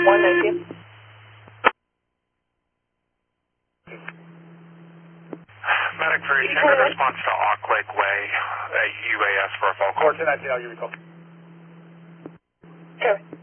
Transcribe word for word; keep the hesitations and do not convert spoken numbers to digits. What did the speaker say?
one nineteen. Medic three, send a response to Oak Lake Way, uh, U A S for a phone call. four ten nineteen, I'll give you a call. Okay.